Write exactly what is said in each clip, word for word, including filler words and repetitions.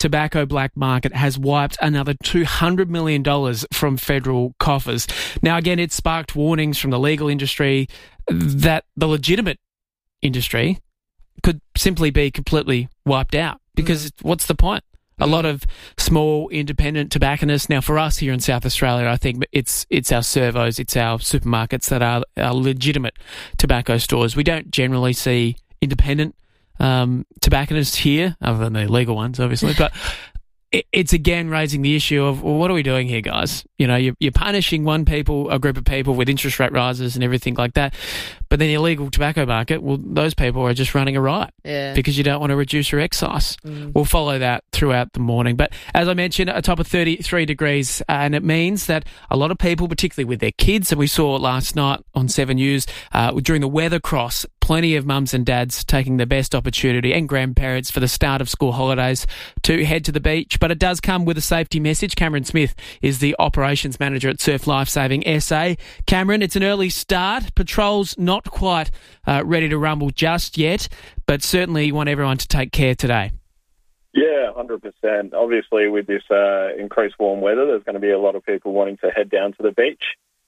tobacco black market has wiped another two hundred million dollars from federal coffers. Now, again, it sparked warnings from the legal industry that the legitimate industry could simply be completely wiped out because mm. what's the point? A lot of small independent tobacconists. Now, for us here in South Australia, I think it's it's our servos, it's our supermarkets that are, are legitimate tobacco stores. We don't generally see independent um, tobacconists here, other than the legal ones, obviously. But it, it's again raising the issue of, well, what are we doing here, guys? You know, you're, you're punishing one people, a group of people with interest rate rises and everything like that. But then the illegal tobacco market, well, those people are just running a riot yeah. because you don't want to reduce your excise. Mm. We'll follow that throughout the morning. But as I mentioned, a top of thirty-three degrees, uh, and it means that a lot of people, particularly with their kids, and we saw last night on Seven News, uh, during the weather cross, plenty of mums and dads taking the best opportunity and grandparents for the start of school holidays to head to the beach. But it does come with a safety message. Cameron Smith is the operations manager at Surf Lifesaving S A. Cameron, it's an early start. Patrol's not quite uh, ready to rumble just yet, but certainly you want everyone to take care today. Yeah, one hundred percent. Obviously, with this uh, increased warm weather, there's going to be a lot of people wanting to head down to the beach.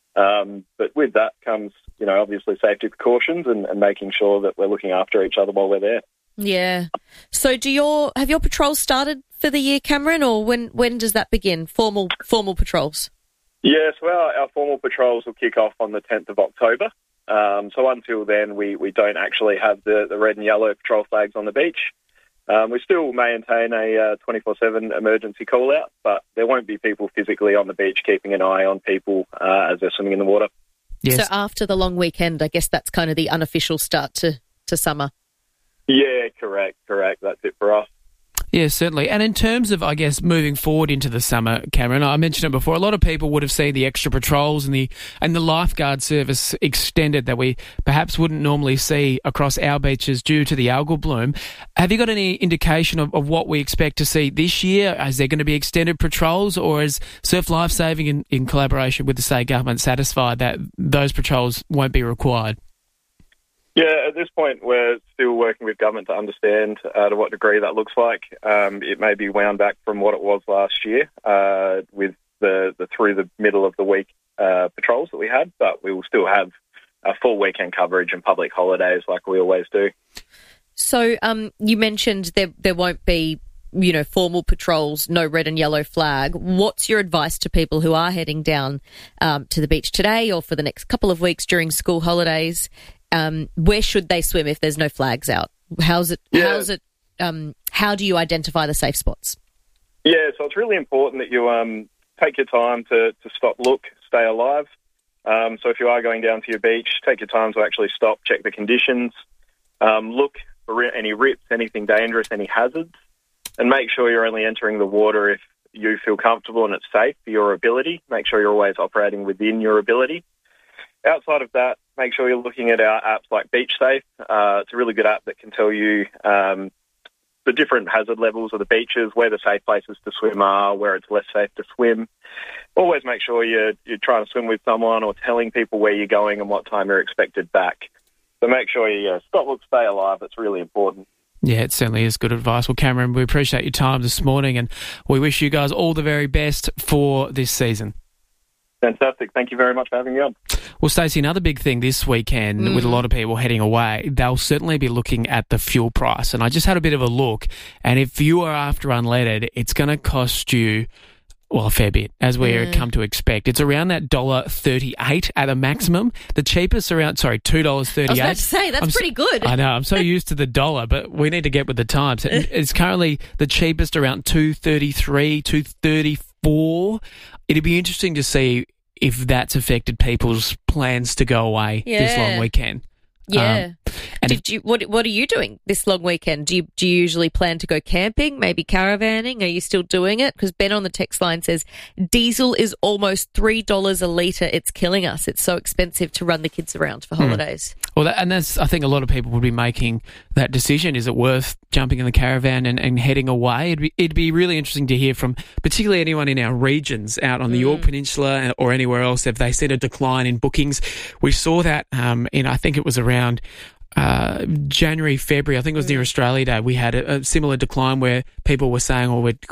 Um, but with that comes, you know, obviously safety precautions and, and making sure that we're looking after each other while we're there. Yeah. So do your have your patrols started for the year, Cameron, or when, when does that begin, formal formal patrols? Yeah, so our, our formal patrols will kick off on the tenth of October. Um, so until then, we, we don't actually have the, the red and yellow patrol flags on the beach. Um, we still maintain a uh, twenty-four seven emergency call-out, but there won't be people physically on the beach keeping an eye on people uh, as they're swimming in the water. Yes. So after the long weekend, I guess that's kind of the unofficial start to, to summer. Yeah, correct, correct. That's it for us. Yeah, certainly. And in terms of, I guess, moving forward into the summer, Cameron, I mentioned it before, a lot of people would have seen the extra patrols and the and the lifeguard service extended that we perhaps wouldn't normally see across our beaches due to the algal bloom. Have you got any indication of, of what we expect to see this year? Is there going to be extended patrols, or is Surf Lifesaving in, in collaboration with the state government satisfied that those patrols won't be required? Yeah, at this point, we're still working with government to understand uh, to what degree that looks like. Um, it may be wound back from what it was last year uh, with the, the through the middle of the week uh, patrols that we had, but we will still have a full weekend coverage and public holidays like we always do. So um, you mentioned there there won't be, you know, formal patrols, no red and yellow flag. What's your advice to people who are heading down um, to the beach today or for the next couple of weeks during school holidays? Um, where should they swim if there's no flags out? How's it? Yeah. How's it? Um, how do you identify the safe spots? Yeah, so it's really important that you um, take your time to, to stop, look, stay alive. Um, so if you are going down to your beach, take your time to actually stop, check the conditions, um, look for any rips, anything dangerous, any hazards, and make sure you're only entering the water if you feel comfortable and it's safe for your ability. Make sure you're always operating within your ability. Outside of that, make sure you're looking at our apps like Beach Safe. Uh, it's a really good app that can tell you um, the different hazard levels of the beaches, where the safe places to swim are, where it's less safe to swim. Always make sure you're, you're trying to swim with someone or telling people where you're going and what time you're expected back. So make sure you uh, stop, look, stay alive. It's really important. Yeah, it certainly is good advice. Well, Cameron, we appreciate your time this morning and we wish you guys all the very best for this season. Fantastic. Thank you very much for having me on. Well, Stacey, another big thing this weekend mm. with a lot of people heading away, they'll certainly be looking at the fuel price. And I just had a bit of a look. And if you are after unleaded, it's going to cost you, well, a fair bit, as we mm. come to expect. It's around that one dollar thirty-eight at a maximum. The cheapest around, sorry, two dollars thirty-eight. I was about to say, that's I'm pretty so, good. I know. I'm so used to the dollar, but we need to get with the times. It's currently the cheapest around two dollars thirty-three, two dollars thirty-four. It'd be interesting to see if that's affected people's plans to go away yeah. this long weekend. Yeah. Um, and Did if, you? What What are you doing this long weekend? Do you Do you usually plan to go camping? Maybe caravanning? Are you still doing it? Because Ben on the text line says diesel is almost three dollars a litre. It's killing us. It's so expensive to run the kids around for holidays. Hmm. Well, that, and that's I think a lot of people would be making that decision. Is it worth jumping in the caravan and, and heading away? It'd be, it'd be really interesting to hear from particularly anyone in our regions out on the mm. Yorke Peninsula or anywhere else if they seen a decline in bookings. We saw that um, in I think it was around uh, January, February, I think it was near Australia Day, we had a, a similar decline where people were saying, oh, we're